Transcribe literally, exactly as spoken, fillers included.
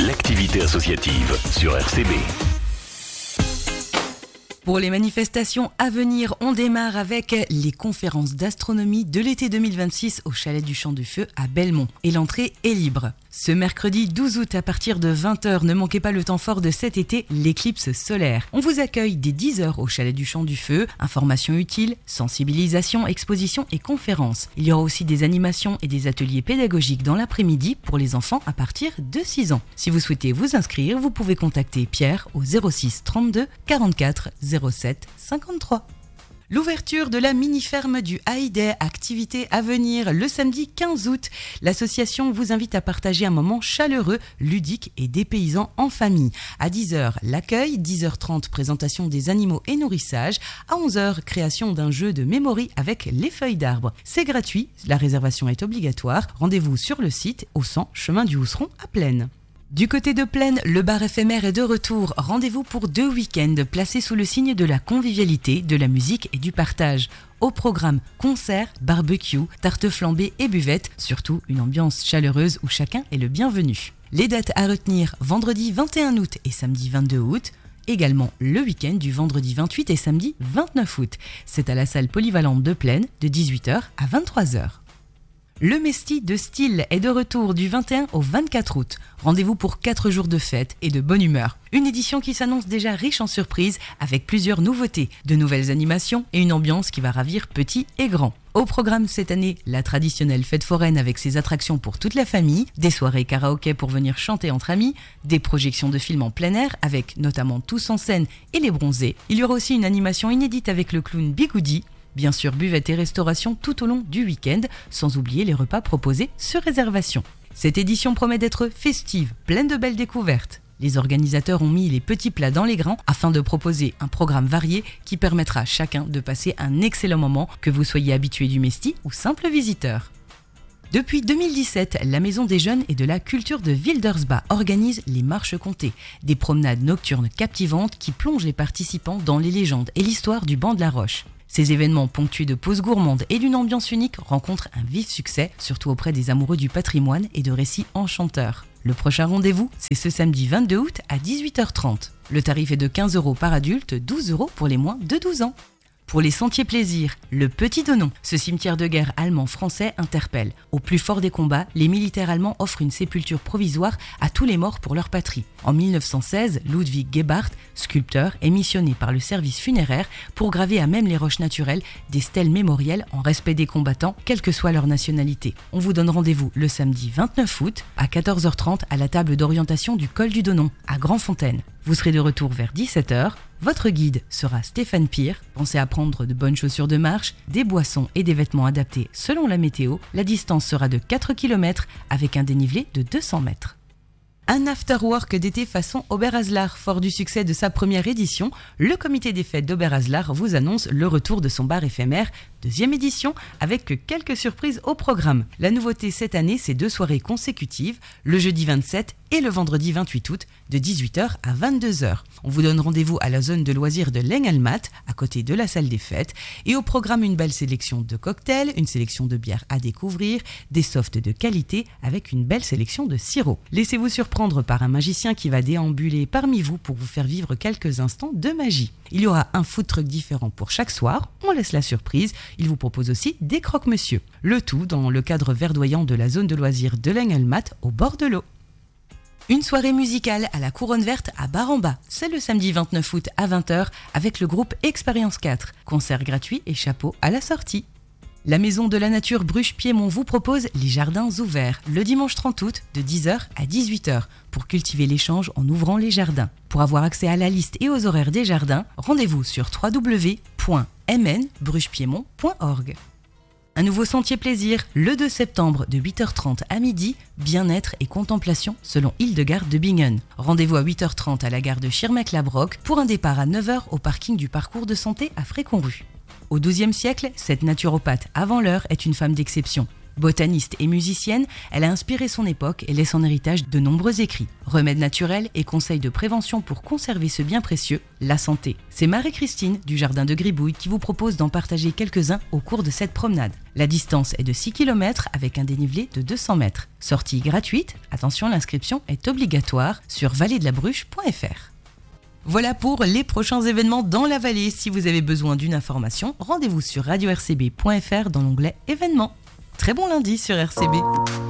l'activité associative sur R C B. Pour les manifestations à venir, on démarre avec les conférences d'astronomie de l'été deux mille vingt-six au chalet du Champ du Feu à Belmont. Et l'entrée est libre. Ce mercredi douze août à partir de vingt heures, ne manquez pas le temps fort de cet été, l'éclipse solaire. On vous accueille dès dix heures au chalet du Champ du Feu. Informations utiles, sensibilisation, exposition et conférences. Il y aura aussi des animations et des ateliers pédagogiques dans l'après-midi pour les enfants à partir de six ans. Si vous souhaitez vous inscrire, vous pouvez contacter Pierre au zéro six trente-deux quarante-quatre zéro sept cinquante-trois. L'ouverture de la mini-ferme du Haïdé, activité à venir le samedi quinze août. L'association vous invite à partager un moment chaleureux, ludique et dépaysant en famille. À dix heures, l'accueil, dix heures trente, présentation des animaux et nourrissage. À onze heures, création d'un jeu de mémoire avec les feuilles d'arbre. C'est gratuit, la réservation est obligatoire. Rendez-vous sur le site au cent chemin du Housseron à Plaine. Du côté de Plaine, le bar éphémère est de retour. Rendez-vous pour deux week-ends placés sous le signe de la convivialité, de la musique et du partage. Au programme, concerts, barbecue, tartes flambées et buvettes, surtout une ambiance chaleureuse où chacun est le bienvenu. Les dates à retenir, vendredi vingt et un août et samedi vingt-deux août. Également le week-end du vendredi vingt-huit et samedi vingt-neuf août. C'est à la salle polyvalente de Plaine de dix-huit heures à vingt-trois heures. Le Mesti de Style est de retour du vingt et un au vingt-quatre août. Rendez-vous pour quatre jours de fête et de bonne humeur. Une édition qui s'annonce déjà riche en surprises avec plusieurs nouveautés, de nouvelles animations et une ambiance qui va ravir petits et grands. Au programme cette année, la traditionnelle fête foraine avec ses attractions pour toute la famille, des soirées karaoké pour venir chanter entre amis, des projections de films en plein air avec notamment Tous en scène et Les Bronzés. Il y aura aussi une animation inédite avec le clown Bigoudi. Bien sûr, buvette et restauration tout au long du week-end, sans oublier les repas proposés sur réservation. Cette édition promet d'être festive, pleine de belles découvertes. Les organisateurs ont mis les petits plats dans les grands afin de proposer un programme varié qui permettra à chacun de passer un excellent moment, que vous soyez habitué du Mesti ou simple visiteur. Depuis deux mille dix-sept, la Maison des Jeunes et de la Culture de Wildersbach organise les Marches Comtées, des promenades nocturnes captivantes qui plongent les participants dans les légendes et l'histoire du banc de la Roche. Ces événements ponctués de pauses gourmandes et d'une ambiance unique rencontrent un vif succès, surtout auprès des amoureux du patrimoine et de récits enchanteurs. Le prochain rendez-vous, c'est ce samedi vingt-deux août à dix-huit heures trente. Le tarif est de quinze euros par adulte, douze euros pour les moins de douze ans. Pour les sentiers plaisirs, le Petit Donon, ce cimetière de guerre allemand-français interpelle. Au plus fort des combats, les militaires allemands offrent une sépulture provisoire à tous les morts pour leur patrie. En mille neuf cent seize, Ludwig Gebhardt, sculpteur, est missionné par le service funéraire pour graver à même les roches naturelles des stèles mémorielles en respect des combattants, quelle que soit leur nationalité. On vous donne rendez-vous le samedi vingt-neuf août à quatorze heures trente à la table d'orientation du col du Donon, à Grandfontaine. Vous serez de retour vers dix-sept heures. Votre guide sera Stéphane Pire. Pensez à prendre de bonnes chaussures de marche, des boissons et des vêtements adaptés selon la météo. La distance sera de quatre kilomètres avec un dénivelé de deux cents mètres. Un after-work d'été façon Oberhaslar. Fort du succès de sa première édition, le comité des fêtes d'Oberhaslar vous annonce le retour de son bar éphémère, deuxième édition, avec quelques surprises au programme. La nouveauté cette année, c'est deux soirées consécutives, le jeudi vingt-sept et le vendredi vingt-huit août, de dix-huit heures à vingt-deux heures. On vous donne rendez-vous à la zone de loisirs de l'Engelmat, à côté de la salle des fêtes, et au programme une belle sélection de cocktails, une sélection de bières à découvrir, des softs de qualité avec une belle sélection de sirops. Laissez-vous surprendre par un magicien qui va déambuler parmi vous pour vous faire vivre quelques instants de magie. Il y aura un food truck différent pour chaque soir, on laisse la surprise, il vous propose aussi des croque-monsieur. Le tout dans le cadre verdoyant de la zone de loisirs de l'Engelmat au bord de l'eau. Une soirée musicale à la Couronne Verte à Bar-en-Bas. C'est le samedi vingt-neuf août à vingt heures avec le groupe Expérience quatre. Concert gratuit et chapeau à la sortie. La Maison de la Nature Bruges-Piémont vous propose les jardins ouverts le dimanche trente août de dix heures à dix-huit heures pour cultiver l'échange en ouvrant les jardins. Pour avoir accès à la liste et aux horaires des jardins, rendez-vous sur w w w point m n bruges piémont point org. Un nouveau sentier plaisir le deux septembre de huit heures trente à midi, bien-être et contemplation selon Hildegarde de Bingen. Rendez-vous à huit heures trente à la gare de Schirmeck-Labrock pour un départ à neuf heures au parking du parcours de santé à Fréconrue. Au douzième siècle, cette naturopathe avant l'heure est une femme d'exception. Botaniste et musicienne, elle a inspiré son époque et laisse en héritage de nombreux écrits. Remèdes naturels et conseils de prévention pour conserver ce bien précieux, la santé. C'est Marie-Christine du Jardin de Gribouille qui vous propose d'en partager quelques-uns au cours de cette promenade. La distance est de six kilomètres avec un dénivelé de deux cents mètres. Sortie gratuite, attention, l'inscription est obligatoire sur vallée de la bruche point f r. Voilà pour les prochains événements dans la vallée. Si vous avez besoin d'une information, rendez-vous sur radio r c b point f r dans l'onglet événements. Très bon lundi sur R C B.